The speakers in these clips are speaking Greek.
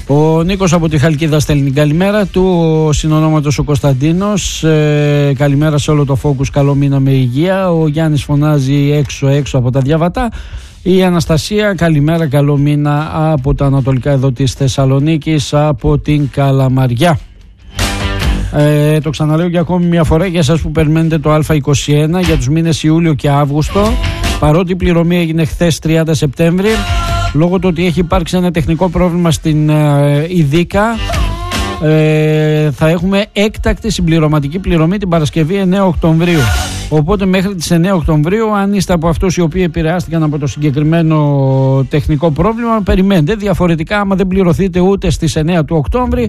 Ο Νίκος από τη Χαλκίδα στέλνει την καλημέρα του. Ο συνονόματος ο Κωνσταντίνος, καλημέρα σε όλο το Focus, καλό μήνα με υγεία. Ο Γιάννης φωνάζει έξω από τα διαβατά. Η Αναστασία, καλημέρα, καλό μήνα από τα ανατολικά εδώ της Θεσσαλονίκης, από την Καλαμαριά. Το ξαναλέω και ακόμη μια φορά για εσάς που περιμένετε το Α21 για τους μήνες Ιούλιο και Αύγουστο, παρότι η πληρωμή έγινε χθες 30 Σεπτέμβρη, λόγω του ότι έχει υπάρξει ένα τεχνικό πρόβλημα στην Ιδίκα, θα έχουμε έκτακτη συμπληρωματική πληρωμή την Παρασκευή 9 Οκτωβρίου. Οπότε μέχρι τις 9 Οκτωβρίου, αν είστε από αυτούς οι οποίοι επηρεάστηκαν από το συγκεκριμένο τεχνικό πρόβλημα, περιμένετε. Διαφορετικά, άμα δεν πληρωθείτε ούτε στις 9 του Οκτώβρη,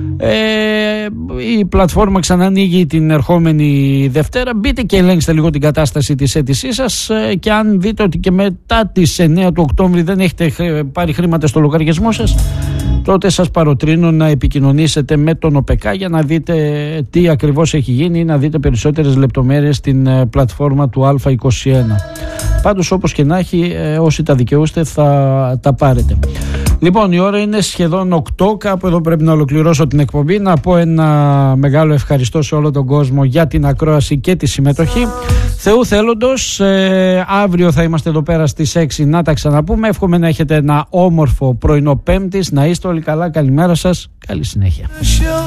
η πλατφόρμα ξανανοίγει την ερχόμενη Δευτέρα. Μπείτε και ελέγξτε λίγο την κατάσταση της αίτησής σας, και αν δείτε ότι και μετά τις 9 του Οκτώβρη δεν έχετε πάρει χρήματα στο λογαριασμό σας, τότε σας παροτρύνω να επικοινωνήσετε με τον ΟΠΕΚΑ για να δείτε τι ακριβώς έχει γίνει ή να δείτε περισσότερες λεπτομέρειες στην πλατφόρμα του Α21. Πάντως, όπως και να έχει, όσοι τα δικαιούστε θα τα πάρετε. Λοιπόν, η ώρα είναι σχεδόν 8, κάπου εδώ πρέπει να ολοκληρώσω την εκπομπή. Να πω ένα μεγάλο ευχαριστώ σε όλο τον κόσμο για την ακρόαση και τη συμμετοχή. Θεού θέλοντος, αύριο θα είμαστε εδώ πέρα στις 6 να τα ξαναπούμε. Εύχομαι να έχετε ένα όμορφο πρωινό Πέμπτης, να είστε όλοι καλά, καλημέρα σας, καλή συνέχεια.